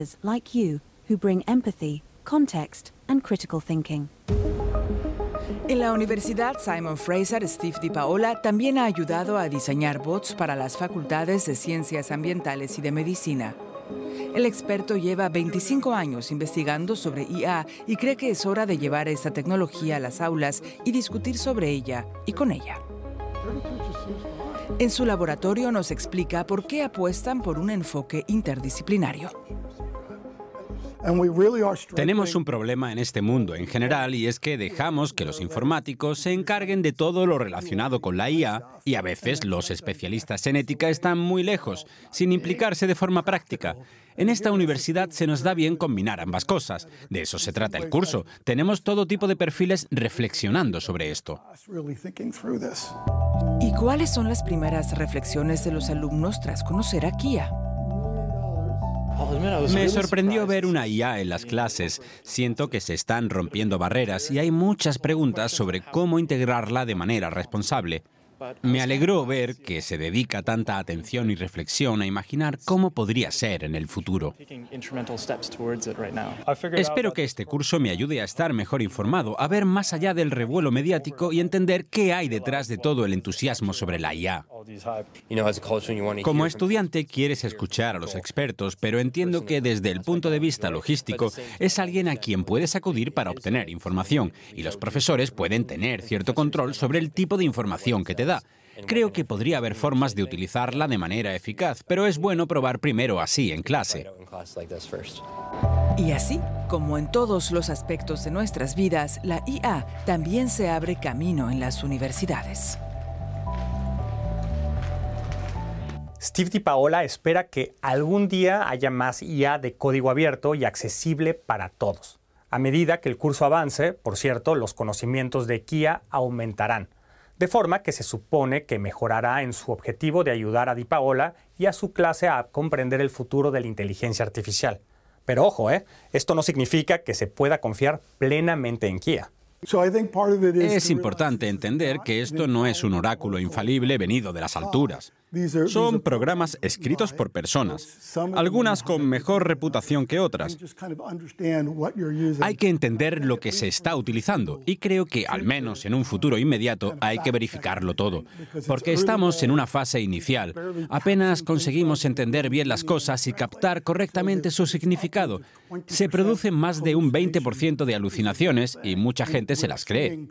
like you who bring empathy, context, and critical thinking. En la Universidad Simon Fraser, Steve DiPaola también ha ayudado a diseñar bots para las facultades de Ciencias Ambientales y de Medicina. El experto lleva 25 años investigando sobre IA y cree que es hora de llevar esta tecnología a las aulas y discutir sobre ella y con ella. En su laboratorio nos explica por qué apuestan por un enfoque interdisciplinario. Tenemos un problema en este mundo en general y es que dejamos que los informáticos se encarguen de todo lo relacionado con la IA y a veces los especialistas en ética están muy lejos, sin implicarse de forma práctica. En esta universidad se nos da bien combinar ambas cosas. De eso se trata el curso. Tenemos todo tipo de perfiles reflexionando sobre esto. ¿Y cuáles son las primeras reflexiones de los alumnos tras conocer a Kia? Me sorprendió ver una IA en las clases. Siento que se están rompiendo barreras y hay muchas preguntas sobre cómo integrarla de manera responsable. Me alegró ver que se dedica tanta atención y reflexión a imaginar cómo podría ser en el futuro. Espero que este curso me ayude a estar mejor informado, a ver más allá del revuelo mediático y entender qué hay detrás de todo el entusiasmo sobre la IA. Como estudiante quieres escuchar a los expertos, pero entiendo que desde el punto de vista logístico es alguien a quien puedes acudir para obtener información y los profesores pueden tener cierto control sobre el tipo de información que te da. Creo que podría haber formas de utilizarla de manera eficaz, pero es bueno probar primero así en clase. Y así, como en todos los aspectos de nuestras vidas, la IA también se abre camino en las universidades. Steve DiPaola espera que algún día haya más IA de código abierto y accesible para todos. A medida que el curso avance, por cierto, los conocimientos de Kia aumentarán, de forma que se supone que mejorará en su objetivo de ayudar a DiPaola y a su clase a comprender el futuro de la inteligencia artificial. Pero ojo, esto no significa que se pueda confiar plenamente en Kia. Es importante entender que esto no es un oráculo infalible venido de las alturas. Son programas escritos por personas, algunas con mejor reputación que otras. Hay que entender lo que se está utilizando y creo que, al menos en un futuro inmediato, hay que verificarlo todo, porque estamos en una fase inicial. Apenas conseguimos entender bien las cosas y captar correctamente su significado. Se producen más de un 20% de alucinaciones y mucha gente se las cree.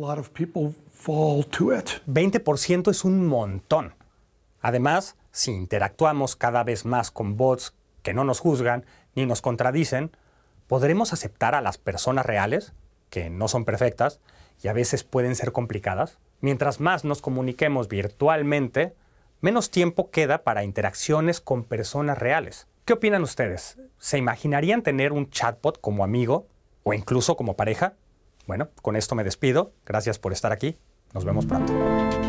20% es un montón. Además, si interactuamos cada vez más con bots que no nos juzgan ni nos contradicen, ¿podremos aceptar a las personas reales, que no son perfectas y a veces pueden ser complicadas? Mientras más nos comuniquemos virtualmente, menos tiempo queda para interacciones con personas reales. ¿Qué opinan ustedes? ¿Se imaginarían tener un chatbot como amigo o incluso como pareja? Bueno, con esto me despido. Gracias por estar aquí. Nos vemos pronto.